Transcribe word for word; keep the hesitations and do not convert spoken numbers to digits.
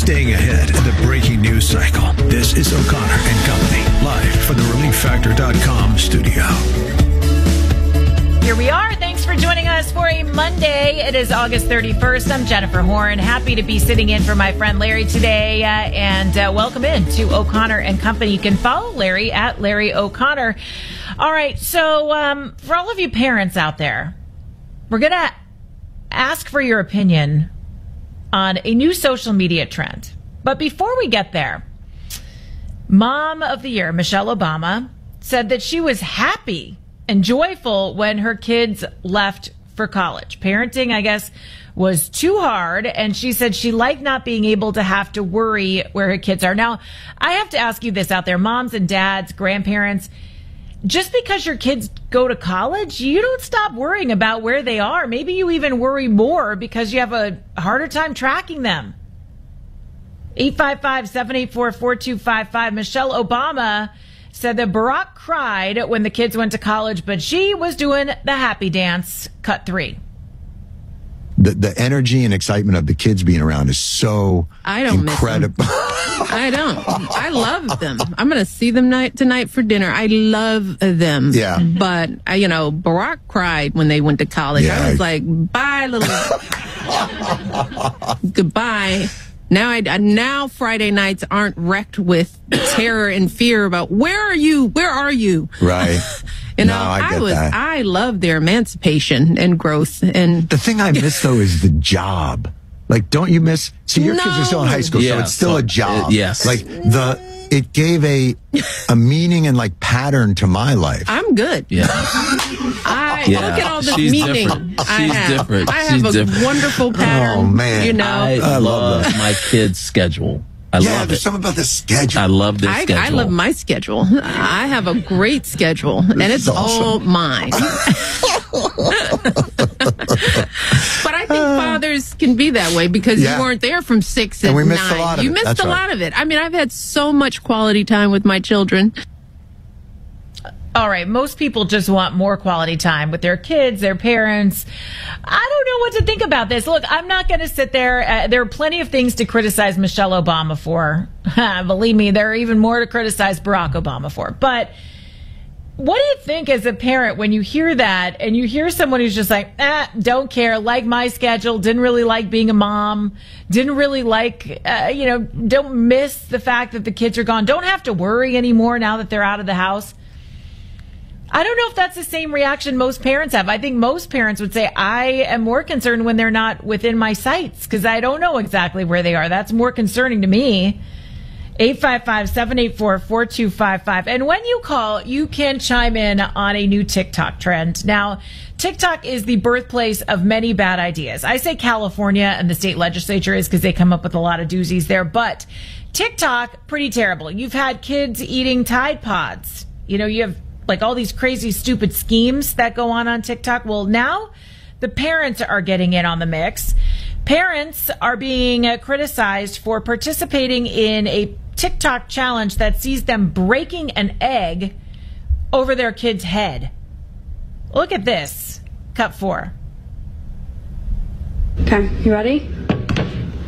Staying ahead of the breaking news cycle. This is O'Connor and Company, live from the relief factor dot com studio. Here we are. Thanks for joining us for a Monday. It is August thirty-first. I'm Jennifer Horn. Happy to be sitting in for my friend Larry today. Uh, and uh, welcome in to O'Connor and Company. You can follow Larry at Larry O'Connor. All right. So um, for all of you parents out there, we're going to ask for your opinion on a new social media trend. But before we get there, Mom of the Year, Michelle Obama, said that she was happy and joyful when her kids left for college. Parenting, I guess, was too hard, and she said she liked not being able to have to worry where her kids are. Now, I have to ask you this out there, moms and dads, grandparents, just because your kids go to college, you don't stop worrying about where they are. Maybe you even worry more because you have a harder time tracking them. eight five five, seven eight four, four two five five. Michelle Obama said that Barack cried when the kids went to college, but she was doing the happy dance. Cut three. The the energy and excitement of the kids being around is so I don't incredible. Miss them. I don't. I love them. I'm going to see them night tonight for dinner. I love them. Yeah. But, I, you know, Barack cried when they went to college. Yeah. I was like, bye, little. Goodbye. Now, I, now Friday nights aren't wrecked with terror and fear about where are you? Where are you? Right. You know, No, I get was, that. I love their emancipation and growth. And The thing I miss, though, is the job. Like, don't you miss? See, your kids are still in high school, so Yeah, it's still so, a job. uh, yes. Like, the it gave a a meaning and, like, pattern to my life. I'm good. Yeah. I Yeah. look at all this She's meaning different. I She's have. different. I She's have a different. wonderful pattern. Oh, man. You know, I, I love love that. my kids' schedule. I yeah, love there's it. something about the schedule. I love their I, schedule. I love my schedule. I have a great schedule, and it's is awesome. all mine. But I think fathers can be that way because Yeah. you weren't there from six And and we nine. missed a lot of you it. missed That's a right. lot of it. I mean, I've had so much quality time with my children. All right, most people just want more quality time with their kids, their parents. I don't know what to think about this. Look, I'm not going to sit there. Uh, there are plenty of things to criticize Michelle Obama for. Believe me, there are even more to criticize Barack Obama for. But what do you think as a parent when you hear that and you hear someone who's just like, ah, don't care, like my schedule, didn't really like being a mom, didn't really like, uh, you know, don't miss the fact that the kids are gone, don't have to worry anymore now that they're out of the house? I don't know if that's the same reaction most parents have. I think most parents would say, I am more concerned when they're not within my sights because I don't know exactly where they are. That's more concerning to me. eight five five, seven eight four, four two five five. And when you call, you can chime in on a new TikTok trend. Now, TikTok is the birthplace of many bad ideas. I say California and the state legislature is because they come up with a lot of doozies there. But TikTok, pretty terrible. You've had kids eating Tide Pods. You know, you have like all these crazy, stupid schemes that go on on TikTok. Well, now the parents are getting in on the mix. Parents are being uh, criticized for participating in a TikTok challenge that sees them breaking an egg over their kid's head. Look at this. Cut four. Okay, you ready?